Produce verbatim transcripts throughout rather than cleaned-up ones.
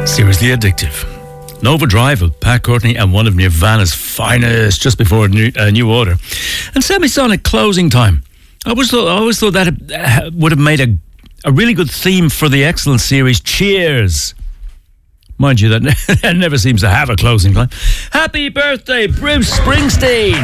Seriously Addictive. Nova Drive with Pat Courtney and one of Nirvana's finest just before a new, uh, new Order. And Semisonic Closing Time. I always thought, I always thought that uh, would have made a, a really good theme for the excellent series Cheers. Mind you, that, ne- that never seems to have a closing time. Happy birthday, Bruce Springsteen!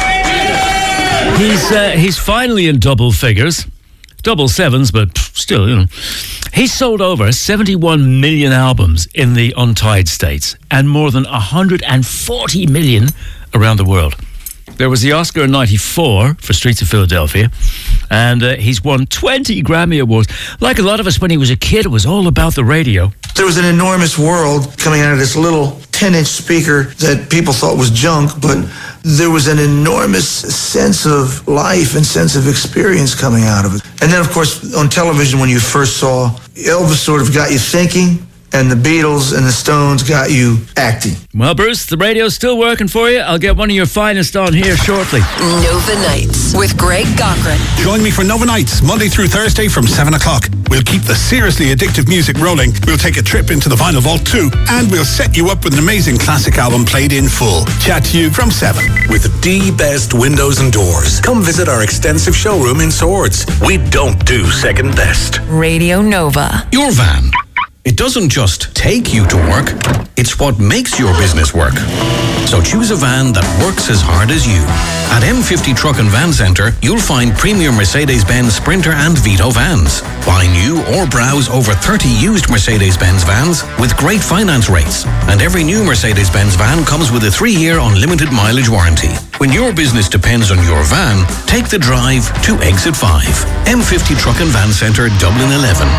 He's, uh, he's finally in double figures. Double sevens, but still, you know. He sold over seventy-one million albums in the Untied States and more than one hundred forty million around the world. There was the Oscar in ninety-four for Streets of Philadelphia, and uh, he's won twenty Grammy Awards. Like a lot of us when he was a kid, it was all about the radio. There was an enormous world coming out of this little ten-inch speaker that people thought was junk, but there was an enormous sense of life and sense of experience coming out of it. And then, of course, on television, when you first saw, Elvis sort of got you thinking, and the Beatles and the Stones got you acting. Well, Bruce, the radio's still working for you. I'll get one of your finest on here shortly. Nova Nights with Greg Cochran. Join me for Nova Nights, Monday through Thursday from seven o'clock. We'll keep the seriously addictive music rolling. We'll take a trip into the Vinyl Vault too, and we'll set you up with an amazing classic album played in full. Chat to you from seven. With the best windows and doors, come visit our extensive showroom in Swords. We don't do second best. Radio Nova. Your van. It doesn't just take you to work, it's what makes your business work. So choose a van that works as hard as you. At M fifty Truck and Van Centre, you'll find premium Mercedes-Benz Sprinter and Vito vans. Buy new or browse over thirty used Mercedes-Benz vans with great finance rates. And every new Mercedes-Benz van comes with a three-year unlimited mileage warranty. When your business depends on your van, take the drive to Exit five. M fifty Truck and Van Centre, Dublin eleven.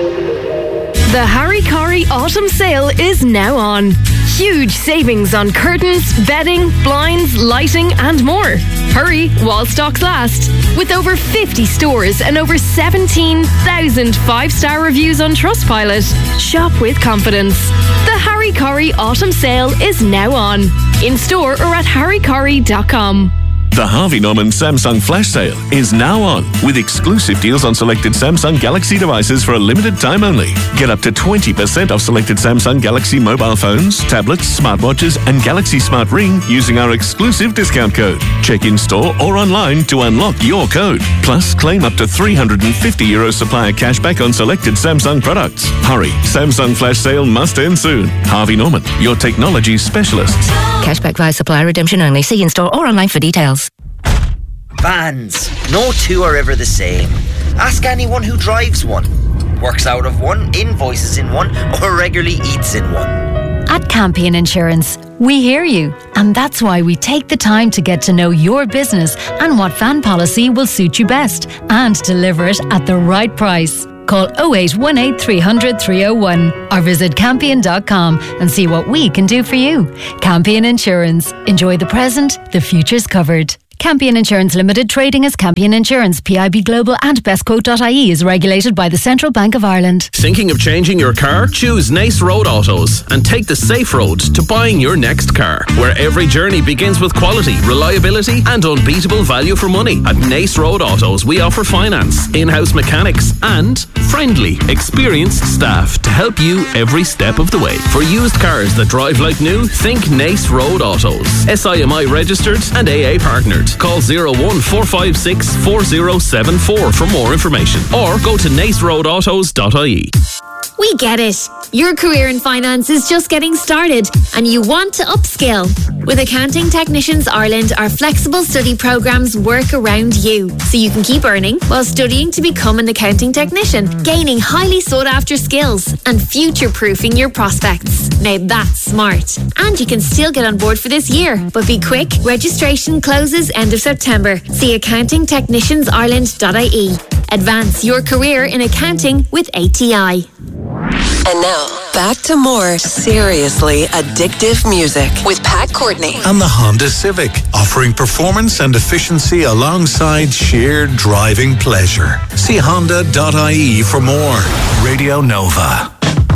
The Harry Corey Autumn Sale is now on. Huge savings on curtains, bedding, blinds, lighting and more. Hurry while stocks last. With over fifty stores and over seventeen thousand five-star reviews on Trustpilot. Shop with confidence. The Harry Corey Autumn Sale is now on. In store or at harry corey dot com. The Harvey Norman Samsung Flash Sale is now on, with exclusive deals on selected Samsung Galaxy devices for a limited time only. Get up to twenty percent off selected Samsung Galaxy mobile phones, tablets, smartwatches and Galaxy Smart Ring using our exclusive discount code. Check in store or online to unlock your code. Plus, claim up to three hundred fifty euro supplier cashback on selected Samsung products. Hurry, Samsung Flash Sale must end soon. Harvey Norman, your technology specialists. Cashback via supplier redemption only. See in store or online for details. Vans. No two are ever the same. Ask anyone who drives one, works out of one, invoices in one, or regularly eats in one. At Campion Insurance, we hear you. And that's why we take the time to get to know your business and what van policy will suit you best and deliver it at the right price. Call oh eight one eight, three hundred, three oh one or visit campion dot com and see what we can do for you. Campion Insurance. Enjoy the present, the future's covered. Campion Insurance Limited, trading as Campion Insurance, P I B Global and bestquote dot I E is regulated by the Central Bank of Ireland. Thinking of changing your car? Choose Nace Road Autos and take the safe road to buying your next car, where every journey begins with quality, reliability and unbeatable value for money. At Nace Road Autos, we offer finance, in-house mechanics and friendly, experienced staff to help you every step of the way. For used cars that drive like new, think Nace Road Autos. S I M I registered and A A partnered. Call oh one four five six, four oh seven four for more information or go to nace road autos dot I E. We get it. Your career in finance is just getting started and you want to upskill. With Accounting Technicians Ireland, our flexible study programs work around you so you can keep earning while studying to become an accounting technician, gaining highly sought after skills and future-proofing your prospects. Now that's smart. And you can still get on board for this year. But be quick, registration closes end of September. See accounting technicians ireland dot I E. Advance your career in accounting with A T I. And now, back to more seriously addictive music with Pat Courtney. And the Honda Civic, offering performance and efficiency alongside sheer driving pleasure. See honda dot I E for more. Radio Nova.